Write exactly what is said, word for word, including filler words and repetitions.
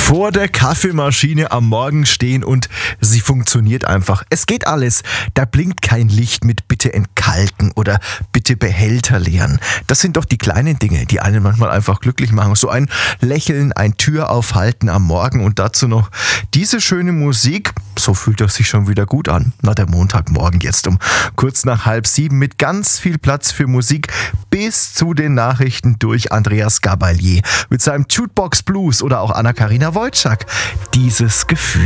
Vor der Kaffeemaschine am Morgen stehen und sie funktioniert einfach. Es geht alles. Da blinkt kein Licht mit bitte entkalken oder bitte Behälter leeren. Das sind doch die kleinen Dinge, die einen manchmal einfach glücklich machen. So ein Lächeln, ein Türaufhalten am Morgen und dazu noch diese schöne Musik. So fühlt es sich schon wieder gut an. Na, der Montagmorgen jetzt um kurz nach halb sieben mit ganz viel Platz für Musik bis zu den Nachrichten durch Andreas Gabalier mit seinem Jukebox Blues oder auch Anna-Karina Wojcik. Dieses Gefühl.